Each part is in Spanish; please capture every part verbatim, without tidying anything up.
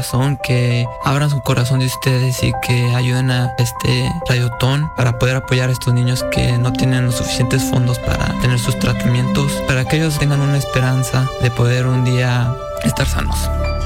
corazón, que abran su corazón de ustedes y que ayuden a este Radiotón para poder apoyar a estos niños que no tienen los suficientes fondos para tener sus tratamientos, para que ellos tengan una esperanza de poder un día estar sanos.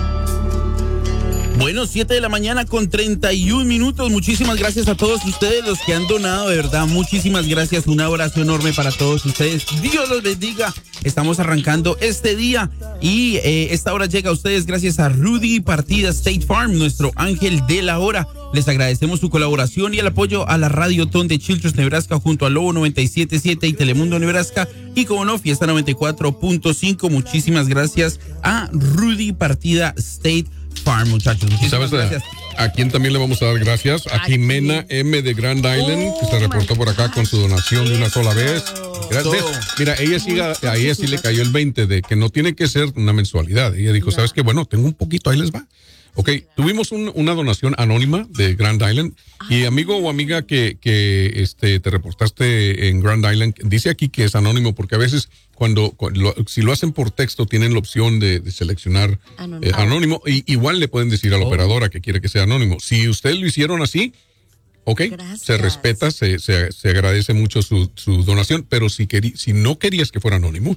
Bueno, siete de la mañana con treinta y un minutos. Muchísimas gracias a todos ustedes los que han donado, de verdad. Muchísimas gracias. Un abrazo enorme para todos ustedes. Dios los bendiga. Estamos arrancando este día y eh, esta hora llega a ustedes gracias a Rudy Partida State Farm, nuestro ángel de la hora. Les agradecemos su colaboración y el apoyo a la Radiotón de Children's Nebraska junto a Lobo noventa y siete punto siete y Telemundo Nebraska y como no, Fiesta noventa y cuatro punto cinco. Muchísimas gracias a Rudy Partida State Farm, muchachos. Muchísimas ¿Sabes gracias. A, a quién también le vamos a dar gracias? A Jimena M. de Grand Island, que se reportó por acá con su donación de una sola vez. Gracias. Mira, ella sí, a ella sí le cayó el veinte de que no tiene que ser una mensualidad. Ella dijo, ¿sabes qué? Bueno, tengo un poquito, ahí les va. Ok, tuvimos un, una donación anónima de Grand Island y amigo o amiga que, que este, te reportaste en Grand Island, dice aquí que es anónimo porque a veces cuando, cuando lo, si lo hacen por texto tienen la opción de, de seleccionar anónimo, eh, anónimo y igual le pueden decir a la oh. operadora que quiere que sea anónimo. Si ustedes lo hicieron así, ok, gracias. Se respeta, se, se, se agradece mucho su, su donación, pero si, querí, si no querías que fuera anónimo,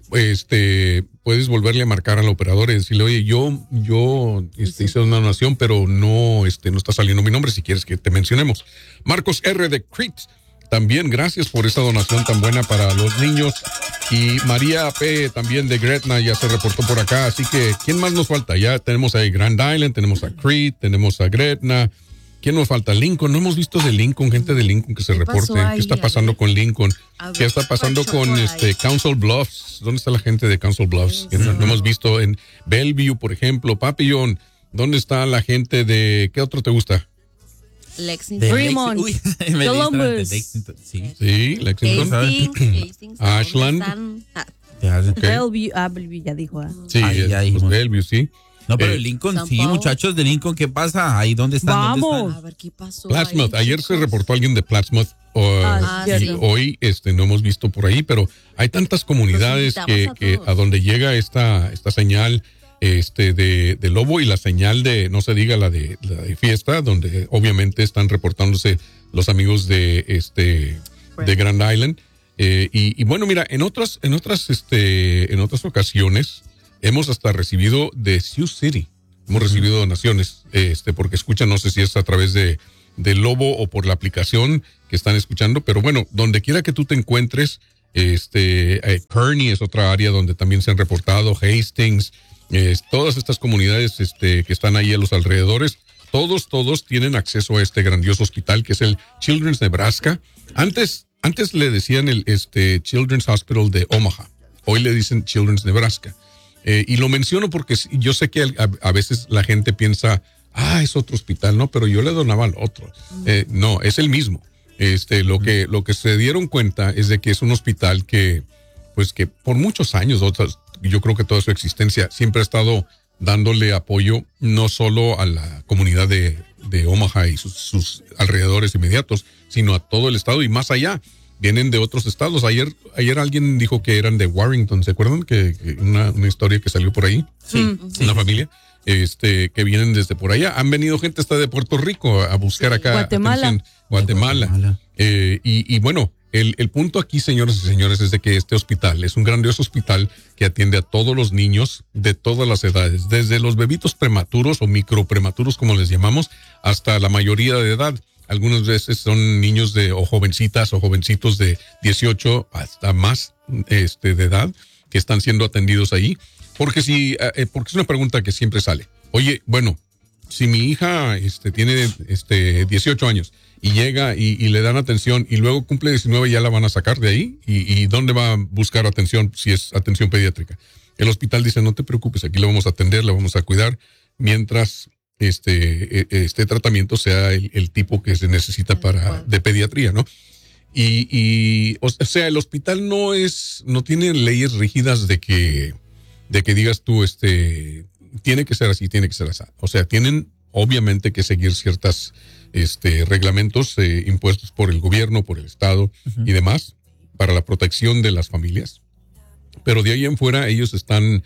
este puedes volverle a marcar al operador y decirle, oye, yo yo este, hice una donación, pero no este no está saliendo mi nombre, si quieres que te mencionemos. Marcos R. de Crete, también gracias por esa donación tan buena para los niños. Y María P. también de Gretna ya se reportó por acá, así que ¿quién más nos falta? Ya tenemos ahí Grand Island, tenemos a Crete, tenemos a Gretna. ¿Quién nos falta? Lincoln. No hemos visto de Lincoln, gente de Lincoln que se reporte. ¿Qué está pasando con Lincoln? ¿Qué está pasando con este Council Bluffs? ¿Dónde está la gente de Council Bluffs? Que no, no hemos visto en Bellevue, por ejemplo. Papillon, ¿dónde está la gente de... ¿Qué otro te gusta? Lexington. Fremont. Uy, Columbus. Lexington, sí. Sí, Lexington. Hastings, Ashland. Ah, okay. Bellevue, ah, Bellevue ya dijo. Ah. Sí, Ahí, ya ahí, pues, Bellevue, sí. No, pero eh, Lincoln, sí, muchachos de Lincoln, ¿qué pasa? Ahí, ¿dónde están? Vamos. ¿Dónde están? A ver, ¿qué pasó? Plattsmouth. Ahí, Ayer chicos. se reportó alguien de Plattsmouth. Uh, Ah, y sí. hoy este, no hemos visto por ahí, pero hay tantas comunidades que, a que todos. a donde llega esta, esta señal este, de, de lobo y la señal de, no se diga la de, la de fiesta, donde obviamente están reportándose los amigos de, este, de Grand Island. Eh, y, y bueno, mira, en otras, en otras, este, en otras ocasiones hemos hasta recibido de Sioux City. Hemos recibido donaciones, este, porque escuchan, no sé si es a través de, de Lobo o por la aplicación que están escuchando, pero bueno, donde quiera que tú te encuentres, este, eh, Kearney es otra área donde también se han reportado, Hastings, eh, todas estas comunidades, este, que están ahí a los alrededores, todos, todos tienen acceso a este grandioso hospital que es el Children's Nebraska. Antes, antes le decían el, este, Children's Hospital de Omaha, hoy le dicen Children's Nebraska. Eh, y lo menciono porque yo sé que a, a veces la gente piensa, ah, es otro hospital, no, pero yo le donaba al otro. Eh, no, es el mismo. Este, lo que, lo que se dieron cuenta es de que es un hospital que, pues que por muchos años, otras, yo creo que toda su existencia siempre ha estado dándole apoyo no solo a la comunidad de, de Omaha y sus, sus alrededores inmediatos, sino a todo el estado y más allá. Vienen de otros estados. Ayer, ayer alguien dijo que eran de Warrington, ¿se acuerdan? Que, que una, una historia que salió por ahí. Sí, sí. Una familia, este, que vienen desde por allá. Han venido gente hasta de Puerto Rico a buscar acá. Guatemala. Atención. Guatemala. Guatemala. Eh, y, y bueno, el, el punto aquí, señoras y señores, es de que este hospital es un grandioso hospital que atiende a todos los niños de todas las edades, desde los bebitos prematuros o microprematuros, como les llamamos, hasta la mayoría de edad. Algunas veces son niños de, o jovencitas o jovencitos de dieciocho hasta más este, de edad que están siendo atendidos ahí. Porque si, eh, porque es una pregunta que siempre sale. Oye, bueno, si mi hija este, tiene este, dieciocho años y llega y, y le dan atención y luego cumple diecinueve, ¿ya la van a sacar de ahí? ¿Y, y dónde va a buscar atención si es atención pediátrica? El hospital dice, no te preocupes, aquí la vamos a atender, la vamos a cuidar, mientras este, este tratamiento sea el, el tipo que se necesita para, de pediatría, ¿no? Y, y, o sea, el hospital no es, no tiene leyes rígidas de que, de que digas tú, este, tiene que ser así, tiene que ser así. O sea, tienen obviamente que seguir ciertas, este, reglamentos eh, impuestos por el gobierno, por el estado uh-huh. y demás, para la protección de las familias. Pero de ahí en fuera ellos están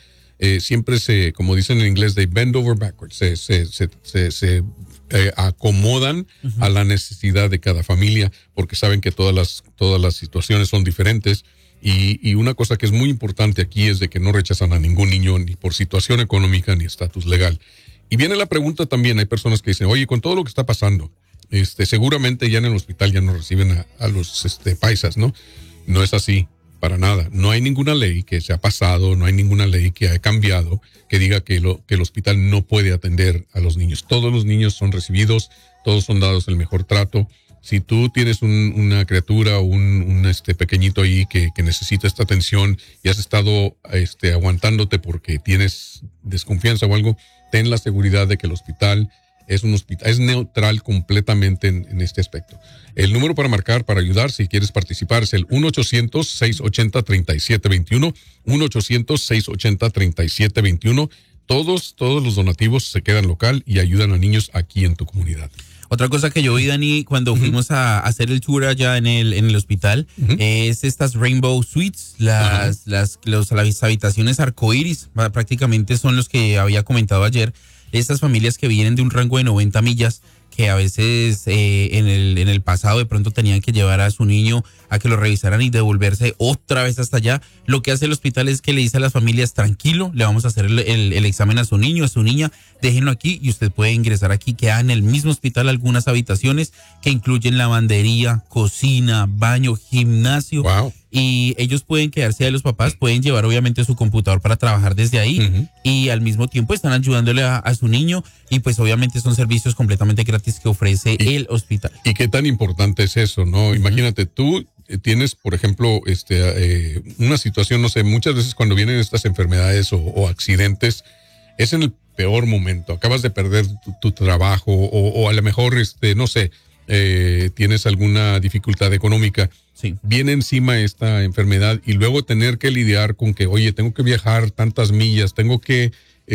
eh, siempre se, como dicen en inglés, they bend over backwards, se, se, se, se, se eh, acomodan uh-huh. a la necesidad de cada familia, porque saben que todas las, todas las situaciones son diferentes. Y, y una cosa que es muy importante aquí es de que no rechazan a ningún niño ni por situación económica ni estatus legal. Y viene la pregunta también, hay personas que dicen, oye, con todo lo que está pasando, este, seguramente ya en el hospital ya no reciben a, a los este, paisas, ¿no? No es así, para nada. No hay ninguna ley que se ha pasado, no hay ninguna ley que ha cambiado que diga que, lo, que el hospital no puede atender a los niños. Todos los niños son recibidos, todos son dados el mejor trato. Si tú tienes un, una criatura o un, un este pequeñito ahí que, que necesita esta atención y has estado este, aguantándote porque tienes desconfianza o algo, ten la seguridad de que el hospital es un hospital, es neutral completamente en, en este aspecto. El número para marcar, para ayudar, si quieres participar, es el uno ochocientos, seiscientos ochenta, treinta y siete veintiuno, uno ochocientos, seiscientos ochenta, treinta y siete veintiuno. Todos, todos los donativos se quedan local y ayudan a niños aquí en tu comunidad. Otra cosa que yo vi, Dani, cuando uh-huh. fuimos a hacer el tour allá en el en el hospital, uh-huh. es estas Rainbow Suites, las, uh-huh. las, los, las habitaciones arcoíris, prácticamente son los que había comentado ayer. Estas familias que vienen de un rango de noventa millas, que a veces eh, en el en el pasado de pronto tenían que llevar a su niño a que lo revisaran y devolverse otra vez hasta allá. Lo que hace el hospital es que le dice a las familias, tranquilo, le vamos a hacer el, el, el examen a su niño, a su niña, déjenlo aquí y usted puede ingresar aquí. Queda en el mismo hospital algunas habitaciones que incluyen lavandería, cocina, baño, gimnasio. Wow. Y ellos pueden quedarse de los papás, pueden llevar obviamente su computador para trabajar desde ahí uh-huh. y al mismo tiempo están ayudándole a, a su niño y pues obviamente son servicios completamente gratis que ofrece y, el hospital. Y qué tan importante es eso, ¿no? Uh-huh. Imagínate, tú tienes, por ejemplo, este, eh, una situación, no sé, muchas veces cuando vienen estas enfermedades o, o accidentes, es en el peor momento, acabas de perder tu, tu trabajo o, o a lo mejor, este, no sé, eh, tienes alguna dificultad económica. Sí. Viene encima esta enfermedad y luego tener que lidiar con que, oye, tengo que viajar tantas millas, tengo que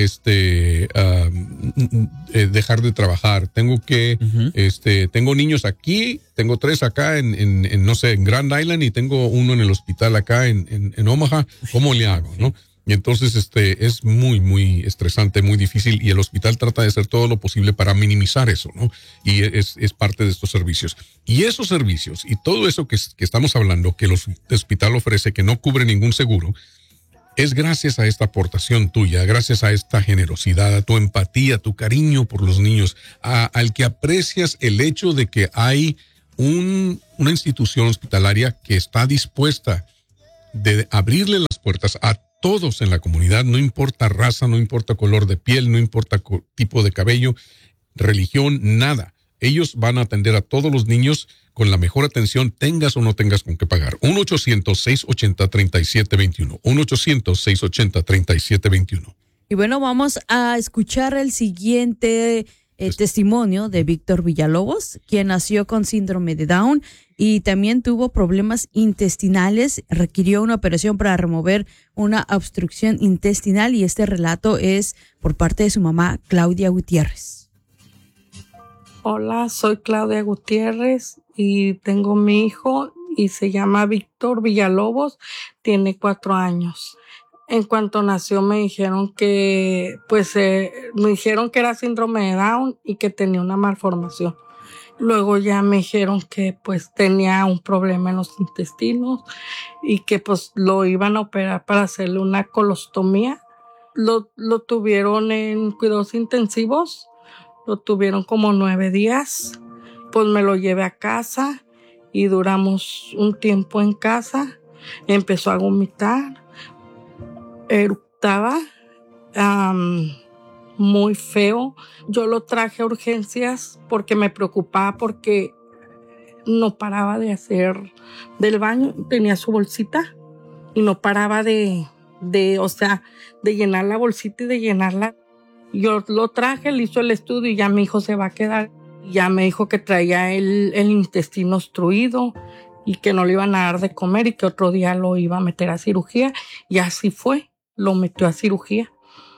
este uh, eh, dejar de trabajar, tengo que, uh-huh. este, tengo niños aquí, tengo tres acá en, en, en, no sé, en Grand Island y tengo uno en el hospital acá en, en, en Omaha, ¿cómo le hago, sí. no? Y entonces este es muy, muy estresante, muy difícil y el hospital trata de hacer todo lo posible para minimizar eso, ¿no? Y es, es parte de estos servicios. Y esos servicios y todo eso que, que estamos hablando, que el hospital ofrece, que no cubre ningún seguro, es gracias a esta aportación tuya, gracias a esta generosidad, a tu empatía, tu cariño por los niños, a, al que aprecias el hecho de que hay un, una institución hospitalaria que está dispuesta de abrirle las puertas a todos en la comunidad, no importa raza, no importa color de piel, no importa co- tipo de cabello, religión, nada. Ellos van a atender a todos los niños con la mejor atención, tengas o no tengas con qué pagar. uno ochocientos, seiscientos ochenta, treinta y siete veintiuno. uno ochocientos, seiscientos ochenta, treinta y siete veintiuno. Y bueno, vamos a escuchar el siguiente eh, testimonio de Víctor Villalobos, quien nació con síndrome de Down y también tuvo problemas intestinales, requirió una operación para remover una obstrucción intestinal y este relato es por parte de su mamá, Claudia Gutiérrez. Hola, soy Claudia Gutiérrez y tengo mi hijo y se llama Víctor Villalobos, tiene cuatro años. En cuanto nació me dijeron que, pues, eh, me dijeron que era síndrome de Down y que tenía una malformación. Luego ya me dijeron que pues tenía un problema en los intestinos y que pues lo iban a operar para hacerle una colostomía. Lo, lo tuvieron en cuidados intensivos, lo tuvieron como nueve días. Pues me lo llevé a casa y duramos un tiempo en casa. Empezó a vomitar, eructaba, um, muy feo. Yo lo traje a urgencias porque me preocupaba porque no paraba de hacer del baño. Tenía su bolsita y no paraba de, de, o sea, de llenar la bolsita y de llenarla. Yo lo traje, le hizo el estudio y ya mi hijo se va a quedar. Ya me dijo que traía el, el intestino obstruido y que no le iban a dar de comer y que otro día lo iba a meter a cirugía. Y así fue, lo metió a cirugía.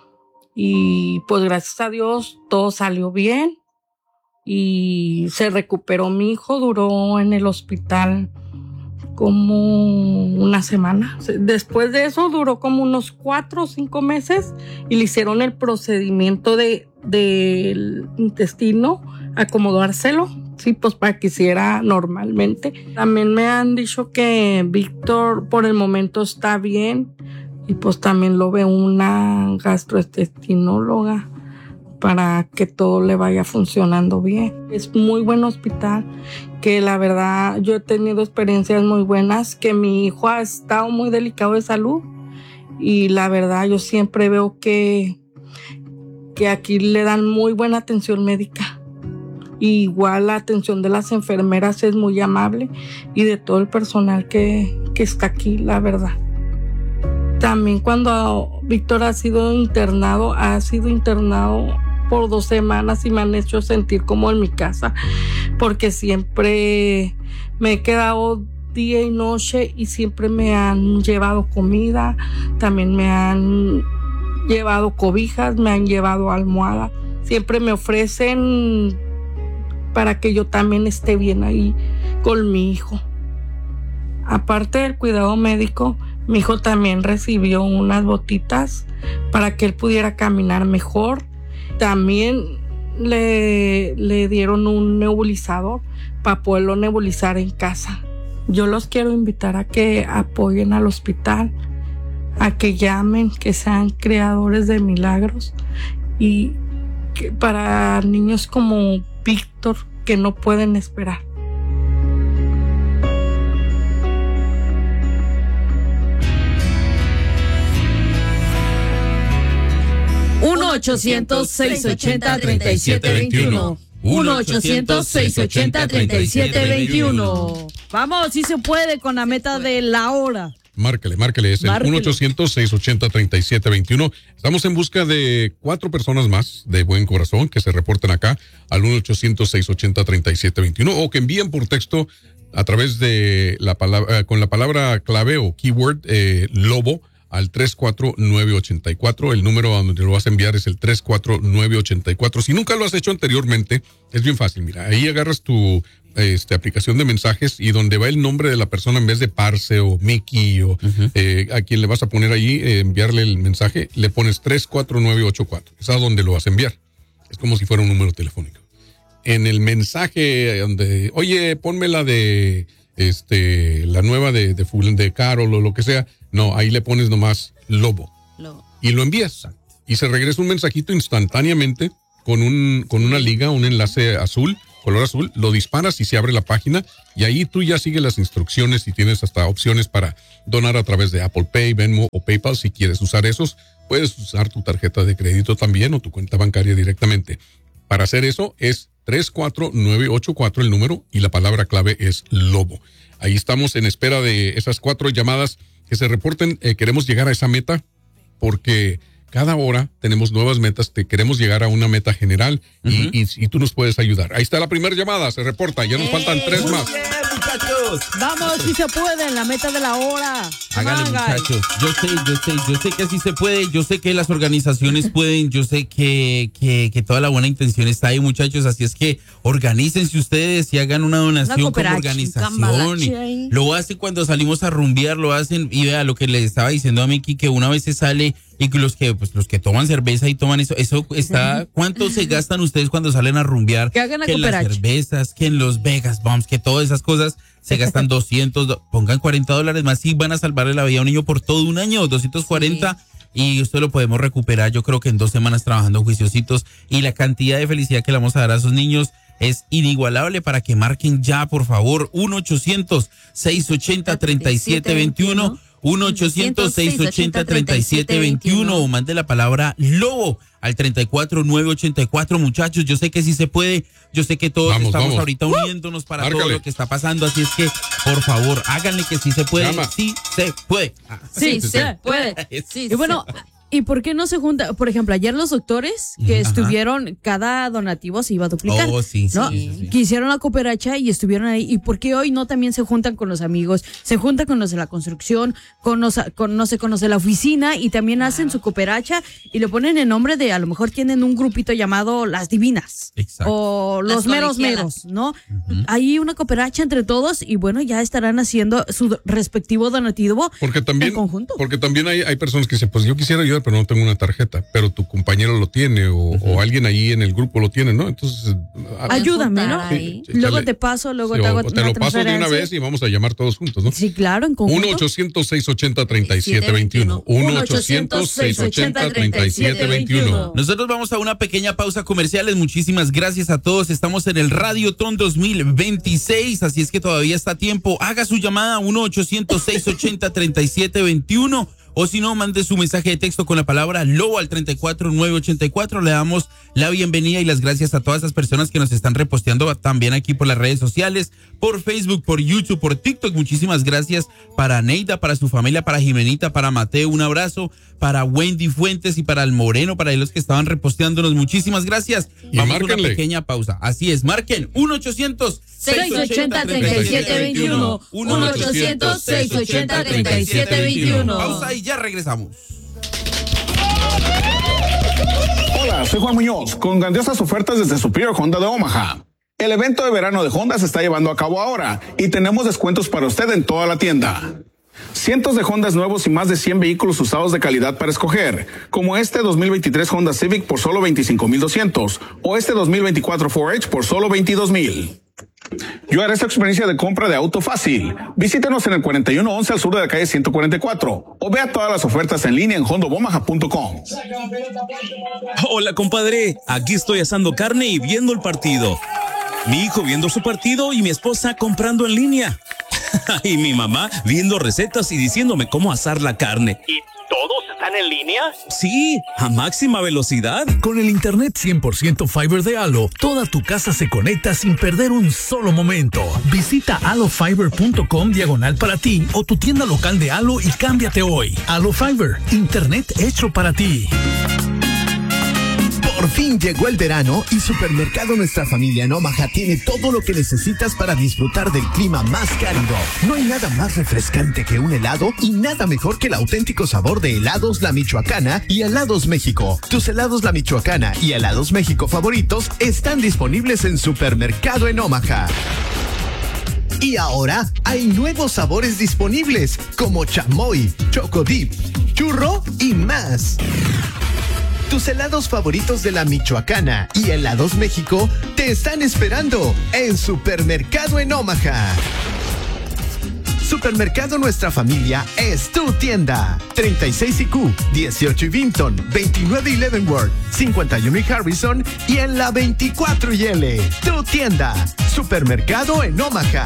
Y pues gracias a Dios todo salió bien y se recuperó mi hijo, duró en el hospital como una semana. Después de eso duró como unos cuatro o cinco meses y le hicieron el procedimiento de del intestino, acomodárselo, sí, pues para que hiciera normalmente. También me han dicho que Víctor por el momento está bien y pues también lo ve una gastrointestinóloga para que todo le vaya funcionando bien. Es muy buen hospital, que la verdad yo he tenido experiencias muy buenas, que mi hijo ha estado muy delicado de salud y la verdad yo siempre veo que, que aquí le dan muy buena atención médica. Y igual la atención de las enfermeras es muy amable y de todo el personal que, que está aquí, la verdad. También cuando Víctor ha sido internado, ha sido internado por dos semanas y me han hecho sentir como en mi casa, porque siempre me he quedado día y noche y siempre me han llevado comida, también me han llevado cobijas, me han llevado almohada, siempre me ofrecen para que yo también esté bien ahí con mi hijo. Aparte del cuidado médico, mi hijo también recibió unas botitas para que él pudiera caminar mejor. También le, le dieron un nebulizador para poderlo nebulizar en casa. Yo los quiero invitar a que apoyen al hospital, a que llamen, que sean creadores de milagros y que para niños como Víctor que no pueden esperar. uno ochocientos, seiscientos ochenta, treinta y siete veintiuno. uno ochocientos, seiscientos ochenta, treinta y siete veintiuno. Vamos, si se puede con la meta de la hora. Márcale, márcale, es el uno ochocientos, seiscientos ochenta, treinta y siete veintiuno. Estamos en busca de cuatro personas más de buen corazón que se reporten acá al uno ochocientos, seiscientos ochenta, treinta y siete veintiuno o que envíen por texto a través de la palabra, con la palabra clave o keyword eh, lobo al tres cuatro nueve ocho cuatro. El número a donde lo vas a enviar es el tres cuatro nueve ocho cuatro. Si nunca lo has hecho anteriormente, es bien fácil. Mira, ahí agarras tu este, aplicación de mensajes y donde va el nombre de la persona en vez de Parce o Mickey o uh-huh. eh, a quien le vas a poner ahí, eh, enviarle el mensaje, le pones tres cuatro nueve ocho cuatro. Es a donde lo vas a enviar. Es como si fuera un número telefónico. En el mensaje donde, oye, ponme la de este, la nueva de, de, de, de Carol o lo que sea. No, ahí le pones nomás Lobo. Lobo. Y lo envías. Y se regresa un mensajito instantáneamente con un con una liga, un enlace azul, color azul. Lo disparas y se abre la página. Y ahí tú ya sigues las instrucciones y tienes hasta opciones para donar a través de Apple Pay, Venmo o PayPal. Si quieres usar esos, puedes usar tu tarjeta de crédito también o tu cuenta bancaria directamente. Para hacer eso es tres cuatro nueve ocho cuatro el número y la palabra clave es Lobo. Ahí estamos en espera de esas cuatro llamadas que se reporten. Eh, queremos llegar a esa meta porque cada hora tenemos nuevas metas. Te queremos llegar a una meta general y, uh-huh. y, y tú nos puedes ayudar. Ahí está la primera llamada, se reporta. Ya nos eh, faltan tres más. Bien, muchachos. Vamos, si se puede, en la meta de la hora. Háganle, muchachos. Yo sé, yo sé, yo sé que sí se puede. Yo sé que las organizaciones pueden. Yo sé que, que, que toda la buena intención está ahí, muchachos. Así es que organícense ustedes y hagan una donación una como organización. Y lo hacen cuando salimos a rumbear, lo hacen. Y vea lo que le estaba diciendo a Miki, que una vez se sale y que los que pues los que toman cerveza y toman eso, eso está, ¿cuánto se gastan ustedes cuando salen a rumbear? Que hagan a que en las cervezas, que en los Vegas Bombs, que todas esas cosas se gastan doscientos, pongan cuarenta dólares más y van a salvarle la vida a un niño por todo un año, doscientos cuarenta. Sí. Y esto lo podemos recuperar, yo creo que en dos semanas trabajando juiciositos, y la cantidad de felicidad que le vamos a dar a esos niños es inigualable. Para que marquen ya, por favor, uno ochocientos, seiscientos ochenta, treinta y siete veintiuno, uno ochocientos, seiscientos ochenta, treinta y siete veintiuno, o mande la palabra Lobo al treinta y cuatro nueve ochenta y cuatro. Muchachos, yo sé que sí se puede, yo sé que todos vamos, estamos vamos. ahorita uniéndonos para Márcale. todo lo que está pasando, así es que, por favor, háganle que sí se puede, Llama. sí se puede. Sí, sí se puede. Sí, y bueno, ¿Y por qué no se junta? Por ejemplo, ayer los doctores que Ajá. estuvieron, cada donativo se iba a duplicar. Oh, sí, ¿no? sí, sí, sí. Que hicieron la cooperacha y estuvieron ahí. ¿Y por qué hoy no también se juntan con los amigos? Se juntan con los de la construcción, con los, con, no sé, con los de la oficina y también hacen su cooperacha y le ponen el nombre de, a lo mejor tienen un grupito llamado Las Divinas. Exacto. O Los Meros Meros, ¿no? Uh-huh. Hay una cooperacha entre todos y bueno, ya estarán haciendo su respectivo donativo porque también, en conjunto. Porque también hay, hay personas que dicen, pues yo quisiera ayudar, pero no tengo una tarjeta, pero tu compañero lo tiene o, uh-huh. o alguien ahí en el grupo lo tiene, ¿no? Entonces, ayúdame, ¿no? Sí, sí, luego chale. te paso, luego sí, te hago te lo paso de una vez y vamos a llamar todos juntos, ¿no? Sí, claro, en conjunto. uno ochocientos, seiscientos ochenta, treinta y siete veintiuno uno ochocientos, seiscientos ochenta, treinta y siete veintiuno Nosotros vamos a una pequeña pausa comerciales. Muchísimas gracias a todos. Estamos en el Radiotón dos mil veintiséis, así es que todavía está a tiempo. Haga su llamada uno ochocientos, seiscientos ochenta, treinta y siete veintiuno. O si no, mande su mensaje de texto con la palabra Lobo al treinta y cuatro nueve ochenta y cuatro. Le damos la bienvenida y las gracias a todas esas personas que nos están reposteando también aquí por las redes sociales, por Facebook, por YouTube, por TikTok. Muchísimas gracias para Neida, para su familia, para Jimenita, para Mateo. Un abrazo para Wendy Fuentes y para el Moreno, para los que estaban reposteándonos. Muchísimas gracias. Y vamos a una márquenle. pequeña pausa. Así es, marquen uno ochocientos, seiscientos ochenta, treinta y siete veintiuno uno ochocientos, seiscientos ochenta, treinta y siete veintiuno Pausa y ya regresamos. Hola, soy Juan Muñoz, con grandiosas ofertas desde Superior Honda de Omaha. El evento de verano de Honda se está llevando a cabo ahora y tenemos descuentos para usted en toda la tienda. Cientos de Hondas nuevos y más de cien vehículos usados de calidad para escoger, como este dos mil veintitrés Honda Civic por solo veinticinco mil doscientos o este dos mil veinticuatro cuatro H por solo veintidós mil. Yo haré esta experiencia de compra de auto fácil. Visítenos en el cuarenta y uno once al sur de la calle ciento cuarenta y cuatro o vea todas las ofertas en línea en honda omaha punto com. Hola, compadre. Aquí estoy asando carne y viendo el partido. Mi hijo viendo su partido y mi esposa comprando en línea. Y mi mamá viendo recetas y diciéndome cómo asar la carne. ¿Y todos están en línea? Sí, a máxima velocidad. Con el internet cien por ciento Fiber de Alo, toda tu casa se conecta sin perder un solo momento. Visita alofiber punto com diagonal para ti o tu tienda local de Alo y cámbiate hoy. Alo Fiber, internet hecho para ti. Por fin llegó el verano y Supermercado Nuestra Familia en Omaha tiene todo lo que necesitas para disfrutar del clima más cálido. No hay nada más refrescante que un helado y nada mejor que el auténtico sabor de Helados La Michoacana y Helados México. Tus Helados La Michoacana y Helados México favoritos están disponibles en Supermercado en Omaha. Y ahora hay nuevos sabores disponibles como chamoy, choco dip, churro y más. Tus helados favoritos de La Michoacana y Helados México te están esperando en Supermercado en Omaha. Supermercado Nuestra Familia es tu tienda. treinta y seis I Q, dieciocho y Vinton, veintinueve y Leavenworth, cincuenta y uno y Harrison y en la veinticuatro y L. Tu tienda. Supermercado en Omaha.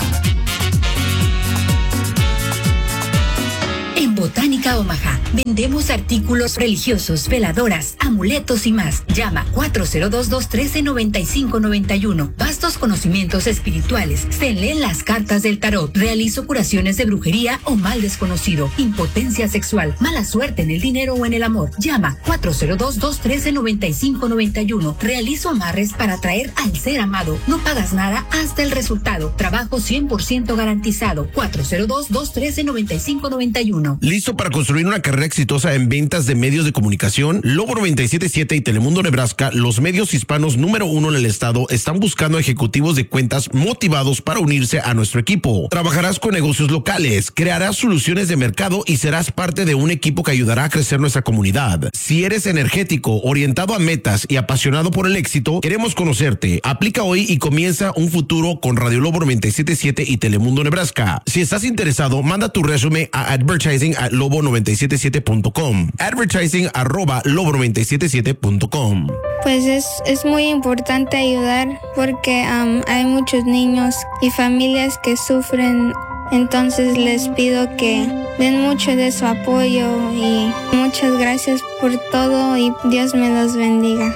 En Botánica Omaha vendemos artículos religiosos, veladoras, amuletos y más. Llama cuatro cero dos, dos uno tres, nueve cinco nueve uno. Vastos conocimientos espirituales. Se leen las cartas del tarot. Realizo curaciones de brujería o mal desconocido. Impotencia sexual. Mala suerte en el dinero o en el amor. Llama cuatro cero dos, dos uno tres, nueve cinco nueve uno. Realizo amarres para atraer al ser amado. No pagas nada hasta el resultado. Trabajo cien por ciento garantizado. cuatro cero dos, dos uno tres, nueve cinco nueve uno. ¿Listo para construir una carrera exitosa en ventas de medios de comunicación? Lobo noventa y siete punto siete y Telemundo Nebraska, los medios hispanos número uno en el estado, están buscando ejecutivos de cuentas motivados para unirse a nuestro equipo. Trabajarás con negocios locales, crearás soluciones de mercado y serás parte de un equipo que ayudará a crecer nuestra comunidad. Si eres energético, orientado a metas y apasionado por el éxito, queremos conocerte. Aplica hoy y comienza un futuro con Radio Lobo noventa y siete punto siete y Telemundo Nebraska. Si estás interesado, manda tu resumen a advertising at lobo noventa y siete siete punto com. Advertising arroba lobo noventa y siete siete punto com. Pues es, es muy importante ayudar porque um, hay muchos niños y familias que sufren. Entonces les pido que den mucho de su apoyo y muchas gracias por todo y Dios me los bendiga.